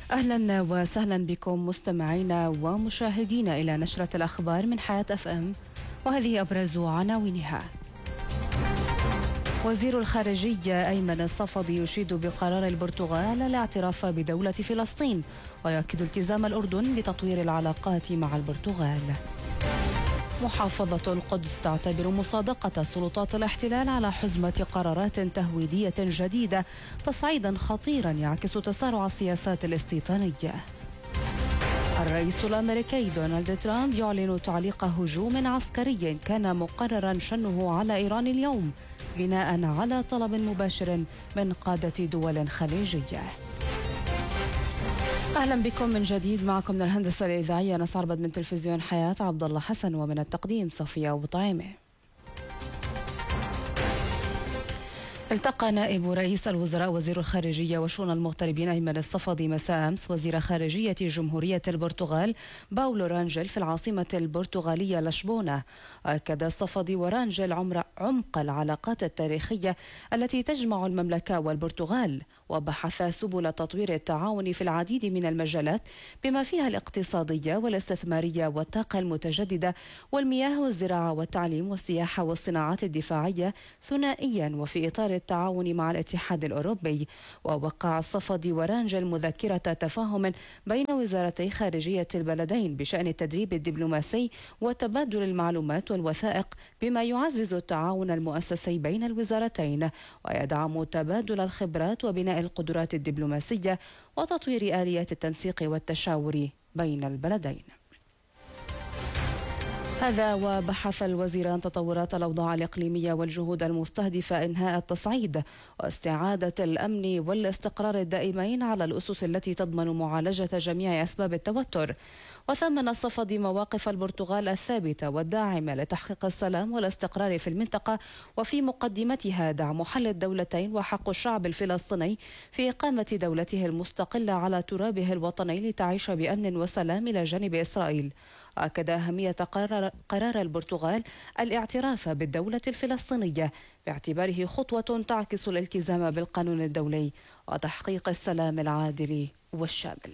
أهلا وسهلا بكم مستمعينا ومشاهدينا إلى نشرة الأخبار من حياة اف ام، وهذه أبرز عناوينها. وزير الخارجية أيمن الصفدي يشيد بقرار البرتغال الاعتراف بدولة فلسطين، ويؤكد التزام الأردن بتطوير العلاقات مع البرتغال. محافظة القدس تعتبر مصادقة سلطات الاحتلال على حزمة قرارات تهويدية جديدة تصعيدا خطيرا يعكس تسارع السياسات الاستيطانية. الرئيس الأمريكي دونالد ترامب يعلن تعليق هجوم عسكري كان مقررا شنه على إيران اليوم بناء على طلب مباشر من قادة دول خليجية. أهلا بكم من جديد، معكم من الهندسة الإذاعية نسعر عربد، من تلفزيون حياة عبد الله حسن، ومن التقديم صفية أبو طعيمة. التقى نائب رئيس الوزراء وزير الخارجية وشؤون المغتربين أيمن الصفدي مساء أمس وزير خارجية جمهورية البرتغال باولو رانجل في العاصمة البرتغالية لشبونة. أكد الصفدي ورانجل عمق العلاقات التاريخية التي تجمع المملكة والبرتغال، وبحث سبل تطوير التعاون في العديد من المجالات بما فيها الاقتصادية والاستثمارية والطاقة المتجددة والمياه والزراعة والتعليم والسياحة والصناعات الدفاعية ثنائيا وفي إطار التعاون مع الاتحاد الأوروبي. ووقع الصفدي ورانجل مذكرة تفاهم بين وزارتي خارجية البلدين بشأن التدريب الدبلوماسي وتبادل المعلومات والوثائق بما يعزز التعاون المؤسسي بين الوزارتين ويدعم تبادل الخبرات وبناء القدرات الدبلوماسية وتطوير آليات التنسيق والتشاور بين البلدين. هذا وبحث الوزيران تطورات الأوضاع الإقليمية والجهود المستهدفة إنهاء التصعيد واستعادة الأمن والاستقرار الدائمين على الأسس التي تضمن معالجة جميع أسباب التوتر. وثمن الصفدي مواقف البرتغال الثابتة والداعمة لتحقيق السلام والاستقرار في المنطقة، وفي مقدمتها دعم حل الدولتين وحق الشعب الفلسطيني في إقامة دولته المستقلة على ترابه الوطني لتعيش بأمن وسلام إلى جانب إسرائيل. أكد أهمية قرار البرتغال الاعتراف بالدولة الفلسطينية باعتباره خطوة تعكس الالتزام بالقانون الدولي وتحقيق السلام العادل والشامل.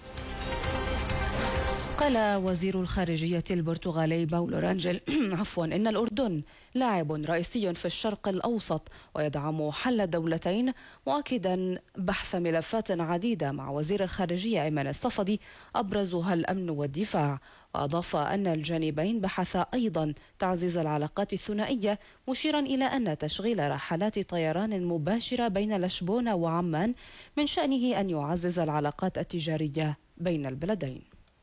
قال وزير الخارجية البرتغالي باولو رانجل إن الأردن لاعب رئيسي في الشرق الأوسط ويدعم حل الدولتين، مؤكدا بحث ملفات عديدة مع وزير الخارجية أيمن الصفدي أبرزها الأمن والدفاع. وأضاف أن الجانبين بحثا أيضا تعزيز العلاقات الثنائية، مشيرا إلى أن تشغيل رحلات طيران مباشرة بين لشبونة وعمان من شأنه أن يعزز العلاقات التجارية بين البلدين.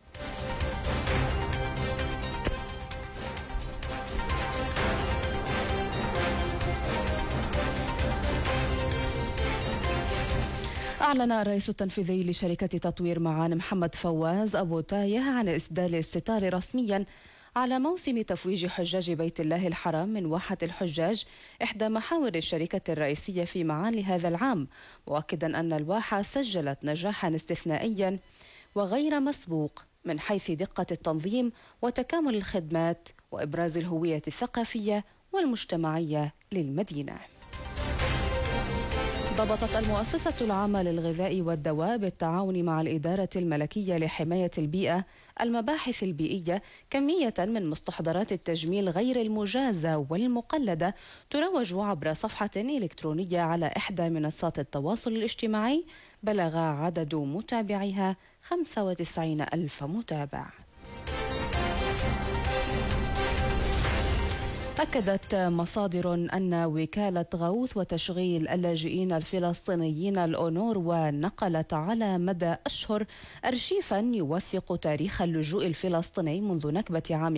أعلن الرئيس التنفيذي لشركة تطوير معان محمد فواز أبو تايه عن إسدال الستار رسميا على موسم تفويج حجاج بيت الله الحرام من واحة الحجاج، إحدى محاور الشركة الرئيسية في معان لهذا العام، مؤكدا أن الواحة سجلت نجاحا استثنائيا وغير مسبوق من حيث دقة التنظيم وتكامل الخدمات وإبراز الهوية الثقافية والمجتمعية للمدينة. ضبطت المؤسسة العامة للغذاء والدواء بالتعاون مع الإدارة الملكية لحماية البيئة المباحث البيئية كمية من مستحضرات التجميل غير المجازة والمقلدة تروج عبر صفحة إلكترونية على إحدى منصات التواصل الاجتماعي بلغ عدد متابعيها 95 ألف متابع. أكدت مصادر أن وكالة غوث وتشغيل اللاجئين الفلسطينيين الأونروا نقلت على مدى أشهر أرشيفا يوثق تاريخ اللجوء الفلسطيني منذ نكبة عام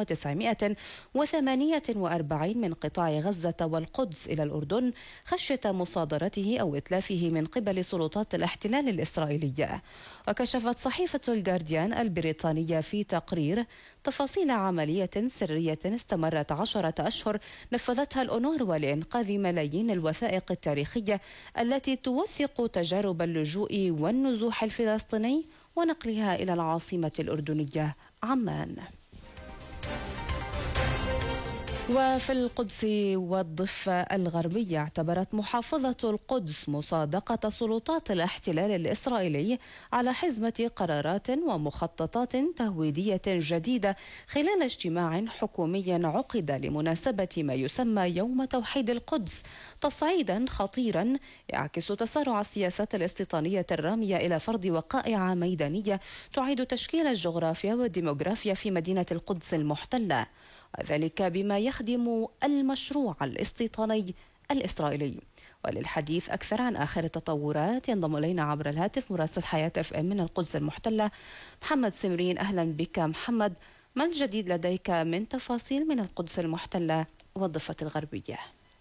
1948 من قطاع غزة والقدس إلى الأردن، خشية مصادرته أو إتلافه من قبل سلطات الاحتلال الإسرائيلية. وكشفت صحيفة الجارديان البريطانية في تقرير تفاصيل عملية سرية استمرت 10 أشهر نفذتها الأونروا لإنقاذ ملايين الوثائق التاريخية التي توثق تجارب اللجوء والنزوح الفلسطيني ونقلها إلى العاصمة الأردنية عمان. وفي القدس والضفة الغربية اعتبرت محافظة القدس مصادقة سلطات الاحتلال الإسرائيلي على حزمة قرارات ومخططات تهويدية جديدة خلال اجتماع حكومي عقد لمناسبة ما يسمى يوم توحيد القدس، تصعيدا خطيرا يعكس تسارع السياسات الاستيطانية الرامية إلى فرض وقائع ميدانية تعيد تشكيل الجغرافيا والديموغرافيا في مدينة القدس المحتلة، ذلك بما يخدم المشروع الاستيطاني الإسرائيلي. وللحديث أكثر عن آخر التطورات ينضم إلينا عبر الهاتف مراسل حياة FM من القدس المحتلة محمد سمرين. أهلا بك محمد، ما الجديد لديك من تفاصيل من القدس المحتلة والضفة الغربية؟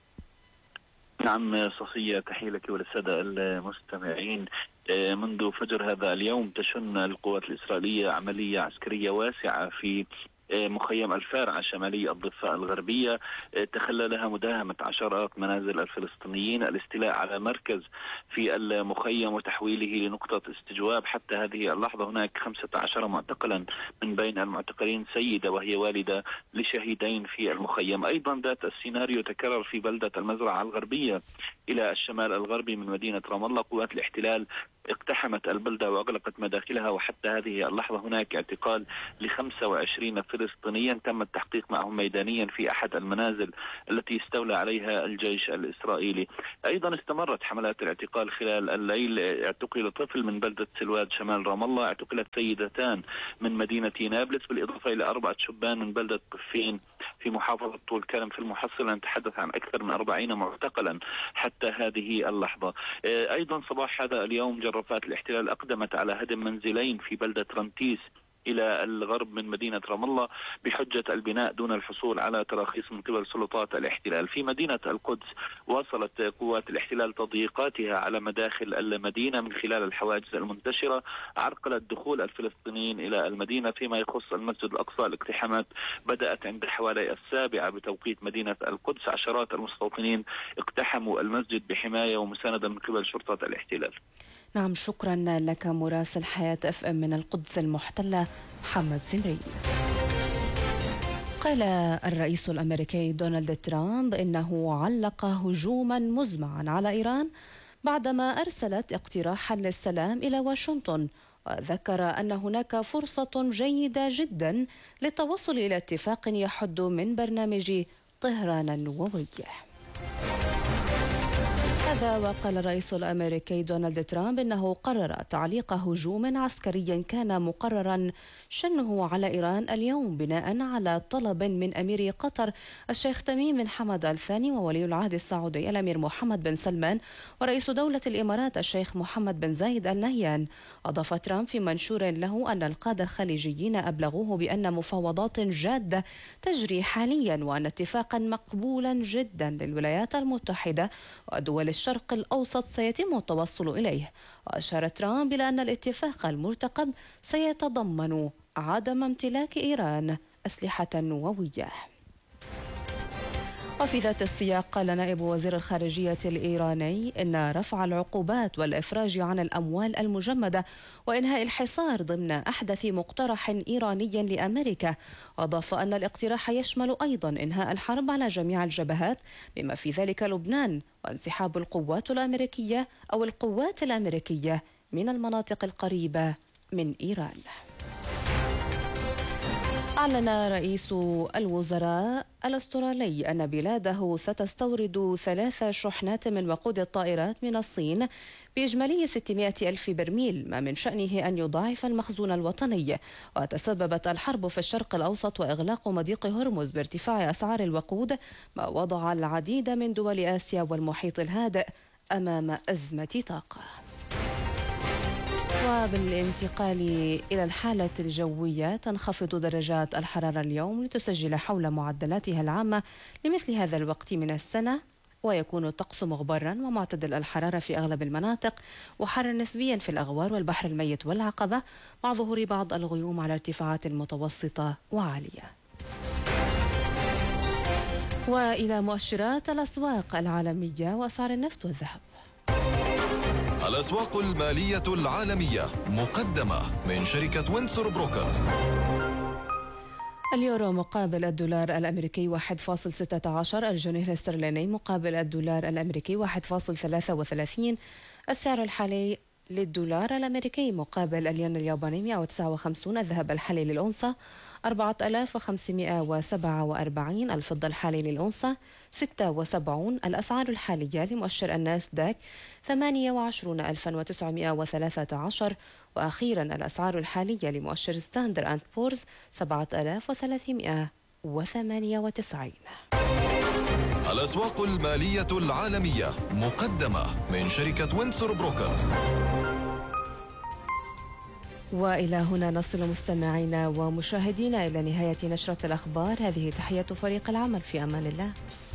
نعم صفية، تحية لك وللسادة المستمعين. منذ فجر هذا اليوم تشن القوات الإسرائيلية عملية عسكرية واسعة في مخيم الفارعة شمالي الضفة الغربية، تخللها مداهمة عشرات منازل الفلسطينيين، الاستيلاء على مركز في المخيم وتحويله لنقطة استجواب. حتى هذه اللحظة هناك 15 معتقلا، من بين المعتقلين سيدة وهي والدة لشهيدين في المخيم. أيضا ذات السيناريو تكرر في بلدة المزرعة الغربية إلى الشمال الغربي من مدينة رام الله. قوات الاحتلال اقتحمت البلدة وأغلقت مداخلها، وحتى هذه اللحظة هناك اعتقال ل25 فلسطينيا تم التحقيق معهم ميدانيا في أحد المنازل التي استولى عليها الجيش الإسرائيلي. أيضا استمرت حملات الاعتقال خلال الليل. اعتقل طفل من بلدة سلواد شمال رام الله، اعتقلت سيدتان من مدينة نابلس، بالإضافة إلى 4 شبان من بلدة قفين في محافظة طول كرم. في المحصلة نتحدث عن أكثر من 40 معتقلا حتى هذه اللحظة. أيضا صباح هذا اليوم جرافات الاحتلال أقدمت على هدم منزلين في بلدة رمتيس إلى الغرب من مدينة رام الله بحجة البناء دون الحصول على تراخيص من قبل سلطات الاحتلال. في مدينة القدس واصلت قوات الاحتلال تضييقاتها على مداخل المدينة من خلال الحواجز المنتشرة، عرقلت دخول الفلسطينيين إلى المدينة. فيما يخص المسجد الأقصى، الاقتحامات بدأت عند حوالي 7 بتوقيت مدينة القدس. عشرات المستوطنين اقتحموا المسجد بحماية ومساندة من قبل شرطة الاحتلال. نعم، شكرا لك مراسل حياة FM من القدس المحتلة محمد سمري. قال الرئيس الأمريكي دونالد ترامب إنه علق هجوما مزمعا على إيران بعدما أرسلت اقتراحا للسلام إلى واشنطن، وذكر أن هناك فرصة جيدة جدا للتوصل إلى اتفاق يحد من برنامج طهران النووي. هذا وقال الرئيس الأمريكي دونالد ترامب إنه قرر تعليق هجوم عسكري كان مقررا شنه على إيران اليوم بناء على طلب من أمير قطر الشيخ تميم بن حمد الثاني وولي العهد السعودي الأمير محمد بن سلمان ورئيس دولة الإمارات الشيخ محمد بن زايد آل نهيان. أضاف ترامب في منشور له أن القادة الخليجيين أبلغوه بأن مفاوضات جادة تجري حاليا وأن اتفاقا مقبولا جدا للولايات المتحدة ودول الشرق الأوسط سيتم التوصل إليه. وأشار ترامب إلى أن الاتفاق المرتقب سيتضمن عدم امتلاك إيران أسلحة نووية. وفي ذات السياق قال نائب وزير الخارجية الإيراني إن رفع العقوبات والإفراج عن الأموال المجمدة وإنهاء الحصار ضمن أحدث مقترح إيراني لأمريكا. وأضاف أن الاقتراح يشمل أيضا إنهاء الحرب على جميع الجبهات بما في ذلك لبنان وانسحاب القوات الأمريكية من المناطق القريبة من إيران. أعلن رئيس الوزراء الأسترالي أن بلاده ستستورد 3 شحنات من وقود الطائرات من الصين بإجمالي 600 ألف برميل، ما من شأنه أن يضاعف المخزون الوطني. وتسببت الحرب في الشرق الأوسط وإغلاق مضيق هرمز بارتفاع أسعار الوقود، ما وضع العديد من دول آسيا والمحيط الهادئ أمام أزمة طاقة. وبالانتقال إلى الحالة الجوية، تنخفض درجات الحرارة اليوم لتسجل حول معدلاتها العامة لمثل هذا الوقت من السنة، ويكون الطقس مغبرا ومعتدل الحرارة في أغلب المناطق، وحار نسبيا في الأغوار والبحر الميت والعقبة، مع ظهور بعض الغيوم على ارتفاعات متوسطة وعالية. وإلى مؤشرات الأسواق العالمية وأسعار النفط والذهب. الأسواق المالية العالمية مقدمة من شركة وينسور بروكرز. اليورو مقابل الدولار الأمريكي 1.16، الجنيه الاسترليني مقابل الدولار الأمريكي 1.33، السعر الحالي للدولار الأمريكي مقابل الين الياباني 159، الذهب الحالي للأونصة 4547، الفضة الحالي للأونصة 76، الأسعار الحالية لمؤشر الناسداك 28913، وأخيرا الأسعار الحالية لمؤشر ستاندر أند بورز 7398. الأسواق المالية العالمية مقدمة من شركة وينسور بروكرز. وإلى هنا نصل مستمعينا ومشاهدينا إلى نهاية نشرة الأخبار. هذه تحية فريق العمل، في أمان الله.